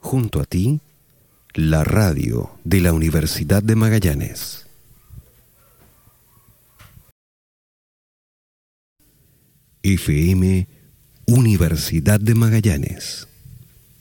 Junto a ti, la radio de la Universidad de Magallanes. FM Universidad de Magallanes.